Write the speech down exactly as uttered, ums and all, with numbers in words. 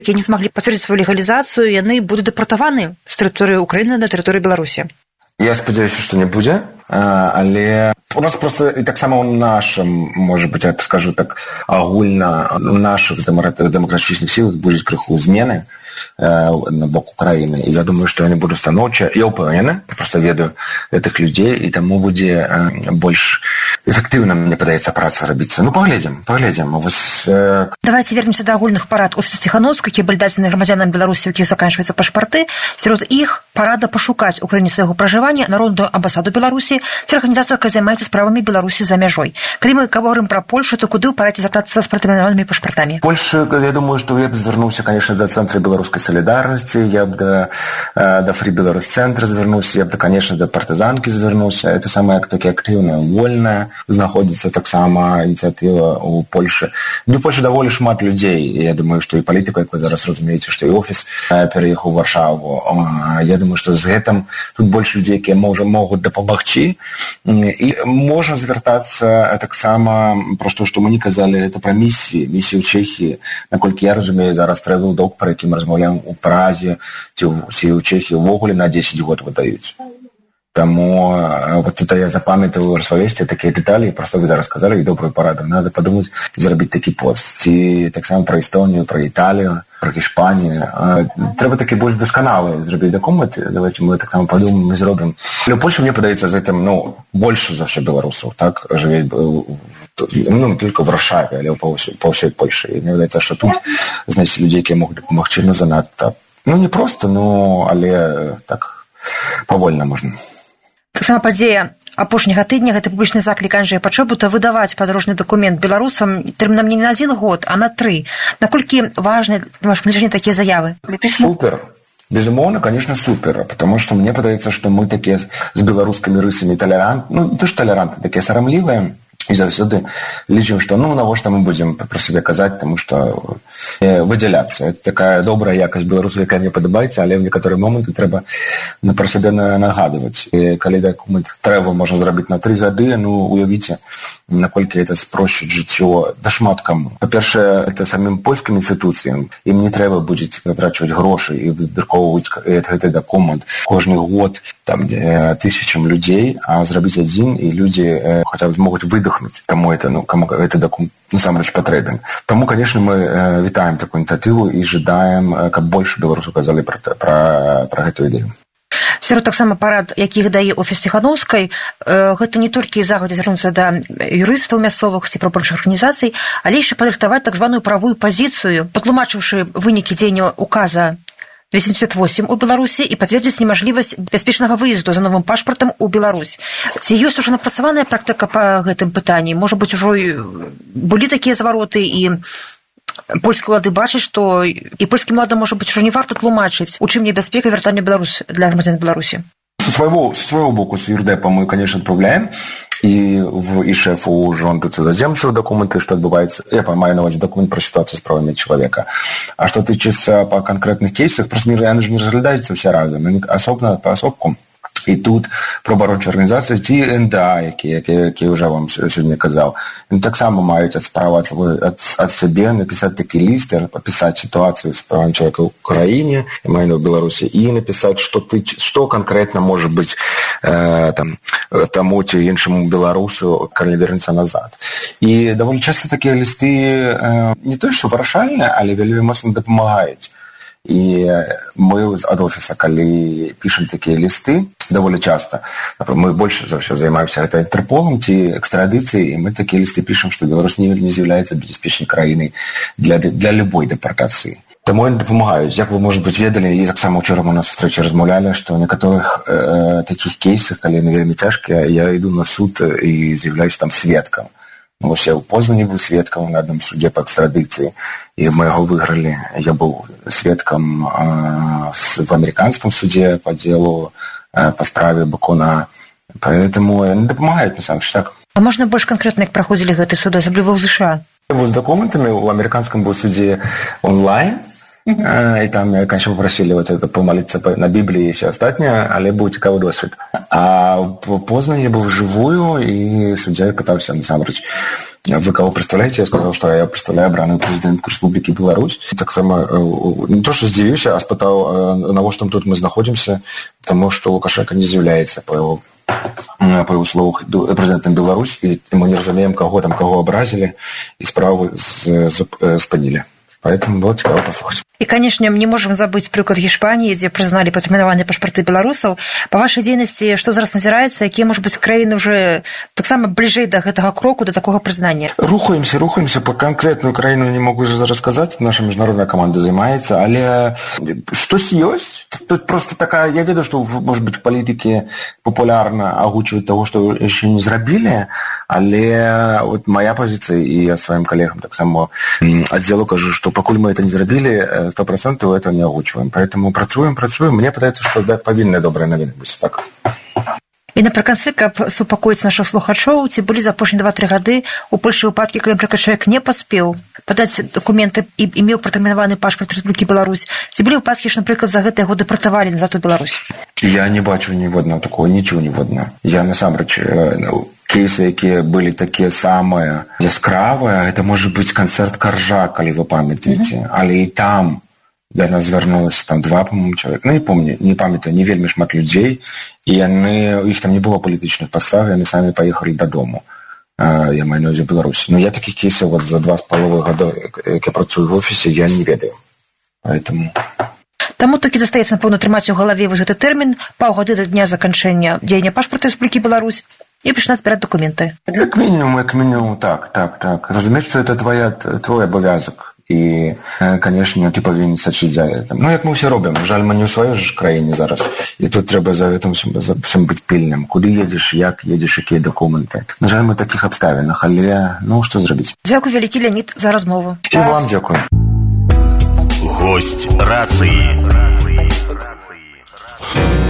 якія не змаглі пацвердзіць сваю легалізацыю, яны будуць дэпартаваны з тэрыторыі Украіны на тэрыторыю Беларусі. Я спадзяюся, што не будзе, але у нас просто і таксама ў нашым, можа быць, я скажу так агульна, у нашых дэмакратычных сілах будуць крыху змены на бок Украіны. І я думаю, што яны будуць станоўчыя. Я ўпэўнены, просто ведаю гэтых людзей, і таму будзе больш эфектыўна, мне падаецца, праца рабіцца. Ну, паглядзім, паглядзім. Вось, э... Давайте вернемся да агульных парад офіса Ціхановскай, якія былі дадзены грамадзянам Беларусі, у якіх заканчваюцца пашпарты. Сярод іх парада пашукаць у краіне свайго пражывання народную амбасаду Беларусі ці арганізацыю, якая займаецца справамі Беларусі за мяжой. Калі мы говорим про Польшу, то куды ў парадзе звяртацца з пратэрмінаванымі пашпартамі? Польша, я думаю, што я б звярнуўся, конечно, да цэнтра беларускай солідарнасці, я б да, да Фрі Беларусь цэнтра звярнуўся, я б, да, конечно, да партызанкі звярнуўся. Это самая такі актыўная, вольная, знаходзіцца таксама ініцыятыва ў Польшы. Ну, у Польшы даволі шмат людзей. Я думаю, што і палітыка, як вы зараз разумееце, што і офіс пераехаў у Варшаву. Я думаю, што з гэтым тут больш людзей, якія можа могуць дапамагчы. І можна звяртацца таксама, проста што мы не казалі, это пра місіі, місіі ў Чэхіі. Наколькі я разумею, зараз travel dog, пра які мы размаўляем у Празе, ці ў Чэхіі ўвогуле на дзесяць год выдаюць. Таму вот тут я запамятаю распавесці такія дэталі, проста вы зараз сказалі, і добрую параду. Надо падумаць, зрабіць такі пост. Ці таксама пра Эстонію, пра Італію, пра Іспанію. Трэба такі больш дасканалы зрабіць дакумент. Давайте мы так там падумаем, мы зробім. Але ў Польшы, мне падаецца, за гэтым, ну, больш за ўсё беларусаў, так, жыве, ну, толькі ў Варшаве, але па ўсёй Польшы. І мне падаецца, што тут знайсці людзей, якія могуць дапамагчы, ну, занадта. Ну, не проста, ну, але так павольна можна. Таксама падзея апошняга тыдня, гэта публічны заклік Анджэя Пачобута выдаваць падарожны дакумент беларусам тэрмінам не на адзін год, а на тры. Наколькі важны, ваш паніжэнне, такія заявы? Супер. Безумоўно, конечно, супер, потому что мне падаецца, што мы такія з беларускімі рысамі талерант, ну, то ж талеранты, такія сарамлівыя, і заўсёды лічым, што, ну, навошта мы будзем пра сябе казаць, таму што э, выдзяляцца. Это такая добрая якасць беларусаў, якая мне падабаецца, але ў некаторыя моманты трэба ну, пра сябе нагадваць. І калі дакумент трэба можна зрабіць на тры гады, ну, уявіце, наколькі это спрощыць жыццё да шмат каму. Па-першае, это самім польскім інстытуцыям. Ім не трэба будзе затрачваць грошы і выдрукоўваць гэты дакумент кожны год там тысячам людзей, а зрабіць адзін, і людзі э, хаця б змогуць выдохнуць, каму это, ну, каму гэты дакумент насамрэч патрэбен. Таму, конечно, мы э, вітаем такую ініцыятыву і жадаем, э, каб больш беларусаў казалі пра, пра, пра гэтую ідэю. Сярод таксама парад, якіх дае офіс Ціхановскай, гэта не толькі загадзя звярнуцца да юрыстаў мясцовых ці прапорчых арганізацый, але яшчэ падрыхтаваць так званую правую пазіцыю, патлумачыўшы вынікі дзеяння указа двести семьдесят восемь у Беларусі і пацвердзіць немажлівасць бяспечнага выезду за новым пашпартам у Беларусь. Ці ёсць ужо напрацаваная практыка па гэтым пытанні? Можа быць, ужо былі такія звароты, і польскія ўлады бачаць, што і польскім уладам, можа быць, ужо не варта тлумачыць, у чым небяспека вяртання Беларусь для грамадзян Беларусі? Со своего, со своего боку, с юрдепа мы, конечно, отправляем. И, в, и шефу уже он тут заземцев документы, что отбывается. Я понимаю, на документ про ситуацию с правами человека. А что тычется по конкретных кейсах, просто они же не разглядаются все разом. Они особенно по особку. І тут праваабарончыя арганізацыі ці эн дэ а, якія які ўжо вам сёння казаў, яны таксама маюць ад справы ад, ад сябе напісаць такі ліст, папісаць сітуацыю з правамі чалавека ў краіне, я маю на Беларусі, і напісаць, што ты што канкрэтна можа быць э, там таму ці іншаму беларусу, калі вернецца назад. І даволі часта такія лісты э, не тое, што вырашальныя, але вельмі моцна дапамагаюць. І мы ад офіса, калі пішам такія лісты, даволі часта, мы больш за ўсё займаемся гэта інтэрполам ці экстрадыцыяй, і мы такія лісты пішам, што Беларусь не, не з'яўляецца бяспечнай краінай для, для любой дэпартацыі. Таму яны дапамагаюць. Як вы, можа быць, ведалі, і таксама ўчора мы на сустрэчы размаўлялі, што ў некаторых э, такіх кейсах, калі яны вельмі цяжкія, я іду на суд і з'яўляюся там сведкам. Ну, я ў Познані быў сведкам на адным судзе па экстрадыцыі, і мы яго выйгралі. Я быў сведкам э, в амерыканскім судзе па делу, э, па справе Бакуна. Поэтому яны дапамагаюць, насамрэч, так. А можна больш канкрэтна, як праходзілі гэты суды, асабліва ў ЗША? З дакументамі ў амерыканскім быў судзе онлайн, Uh-huh. І там, конечно, попросили вот это помолиться на Библии и все остальное, але был цікавый досвід. А поздно я был вживую, и судья пытался, насамрэч, вы кого представляете? Я сказал, что я представляю абраную прэзідэнтку Рэспублікі Беларусь. Таксама не то, што здзівіўся, а спытаў, навошта тут мы знаходзімся, таму што Лукашенко не з'яўляецца па яго по его словах, прэзідэнтам Беларуси, и мы не разумеем, кого там, кого образили, и справу спынили. Поэтому было цікаво послухаць. І, канешне, не можам забыць прыклад Гішпаніі, дзе прызналі патэрмінаваныя пашпарты беларусаў. Па вашай дзейнасці, што зараз назіраецца, якія, можа быць, краіны ўжо таксама бліжэй да гэтага кроку, да такога прызнання? Рухаемся, рухаемся. Па канкрэтную краіну не могу уже зараз сказаць, наша міжнародная каманда займаецца, але штось ёсць. Тут просто такая, я ведаю, што, может быть, в палітыке папулярна агучваць таго, што яшчэ не зрабілі, але вот моя позиция, и я сваім калегам таксама аддзелу кажу, што пакуль мы это не зрабілі, сто процентов этого не агучваем. Поэтому працуем, працуем. Мне падаецца, што да, павінны добрыя навіны быць так. І напрыканцы, каб супакоіць нашых слухачоў, ці былі за апошнія два-тры гады у Польшы выпадкі, калі, напрыклад, чалавек не паспеў падаць дакументы і меў патэрмінаваны пашпарт Рэспублікі Беларусь, ці былі выпадкі, што, напрыклад, за гэта яго дэпартавалі назад у Беларусь? Я не бачу ніводнага такого, нічого ніводнага. Я насамрэч кейсы, якія былі такія самыя яскравыя, гэта можа быць канцэрт Каржа, калі вы памятаеце, mm-hmm. але і там да нас звярнулася там два, по-моему, чалавек, ну не помню, не памятаю, не вельмі шмат людзей, і яны, у іх там не было палітычных падстав, яны самі паехалі дадому. Я маю на ўвазе Беларусі. Но я такіх кейсаў вот за два з паловай гада, як я працую в офісе, я не ведаю. Поэтому... Таму толькі застаецца, напэўна, трымаць у галаве вось гэты тэрмін, паўгады да дня заканчэння дзеяння пашпарта Рэспублікі Беларусь, и пришла збирать документы. Как минимум, как минимум, так, так, так. Разумеется, что это твоя, твой обовязок. И, конечно, ты повинен сачыць за этим. Ну, як мы все робим. Жаль, мы не ў сваёй ж краіне зараз. І тут трэба за этим за всем быць пільным. Куды едзеш, як едзеш, якія документы. На жаль, мы в таких абставінах, але, ну, што зрабіць? Дзякуй вялікі, Леонид, за размову. І вам дзякуй. Гость рацыі.